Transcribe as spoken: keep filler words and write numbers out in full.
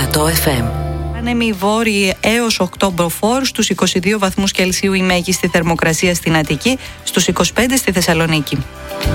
οκτώ εφ εμ. Άνεμοι βόρειοι έως οκτώ μποφόρ, στους είκοσι δύο βαθμούς Κελσίου η μέγιστη θερμοκρασία στην Αττική, στους είκοσι πέντε στη Θεσσαλονίκη.